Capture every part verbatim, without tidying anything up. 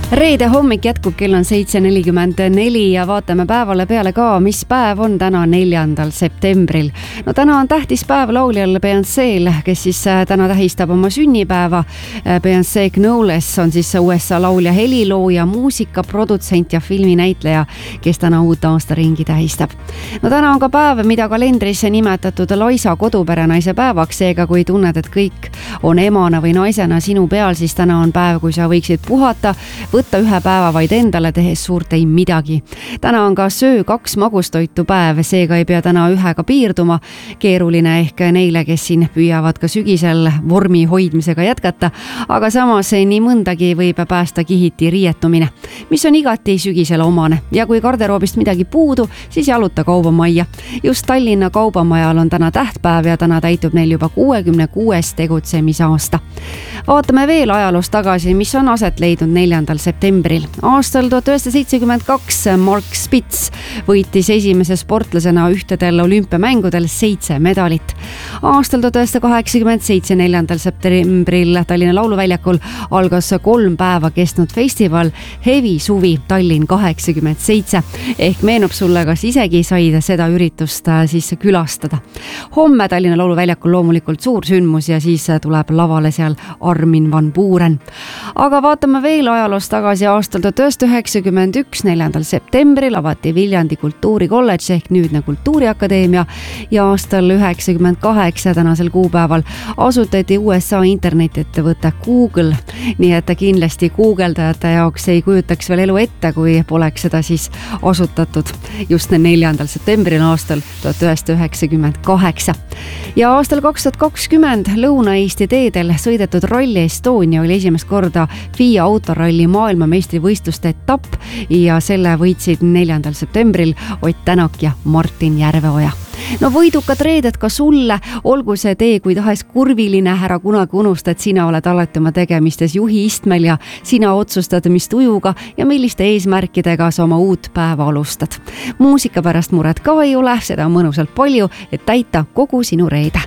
Reede hommik jätkub, kell on seitse nelikümmend neli ja vaatame päevale peale ka, mis päev on täna neljandal septembril. No täna on tähtis päev lauljal Beyoncé'l, kes siis täna tähistab oma sünnipäeva. Beyoncé Knowles on siis U S A laulja, helilooja, muusika, produtsent ja filminäitleja, kes täna uut aastaringi tähistab. No täna on ka päev, mida kalendrisse nimetatud Laisa koduperenaise päevaks, seega kui tunned, et kõik on emana või naisena sinu peal, siis täna on päev, kui sa võiksid puhata, võtta ühe päeva vaid endale, tehes suurt ei midagi. Täna on ka söö kaks magustoitu päev, seega ei pea täna ühega piirduma. Keeruline ehk neile, kes siin püüavad ka sügisel vormi hoidmisega jätkata, aga samas nii mõndagi võib päästa kihiti riietumine, mis on igati sügisele omane. Ja kui garderoobist midagi puudu, siis jaluta kaubamajja. Just Tallinna kaubamajal on täna tähtpäev ja täna täitub neil juba kuuekümne kuues tegutsemisaasta. Vaatame veel ajaloos tagasi, mis on aset leidnud neljandal septembril. Aastal tuhat üheksasada seitsekümmend kaks Mark Spitz võitis esimese sportlasena ühtedel olümpiamängudel seitse medalit. Aastal tuhat üheksasada kaheksakümmend seitse neljandal septembril Tallinna lauluväljakul algas kolm päeva kestnud festival Hevi suvi Tallinn kaheksakümmend seitse. Ehk meenub sulle, kas isegi said seda üritust siis külastada. Homme Tallinna lauluväljakul loomulikult suur sündmus ja siis tuleb lavale seal Armin van Buuren. Aga vaatame veel ajaloos tagasi. Aastal tuhat üheksasada üheksakümmend üks neljandal septembril avati Viljandi kultuurikolledž ehk nüüdne Kultuuriakadeemia ja aastal üheksakümmend kaheksa tänasel kuupäeval asutati U S A internetiettevõte Google. Nii et kindlasti guugeldajate jaoks ei kujutaks veel elu ette, kui poleks seda siis asutatud just neljandal septembril aastal tuhat üheksasada üheksakümmend kaheksa. Ja aastal kaks tuhat kakskümmend Lõuna-Eesti teedel sõidetud Rally Estonia oli esimest korda F I A autoralli maailmameistrivõistluste etapp ja selle võitsid neljandal septembril Ott Tänak ja Martin Järveoja. No võidukad reeded ka sulle, olgu see tee kui tahes kurviline, ära kunagi unusta, et sina oled alati oma tegemistes juhi istmel ja sina otsustad, mis tujuga ja milliste eesmärkidega sa oma uut päeva alustad. Muusika pärast muret ka ei ole, seda on mõnusalt palju, et täita kogu sinu reede.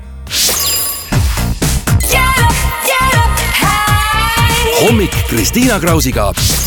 Hommik Kristiina Krausiga.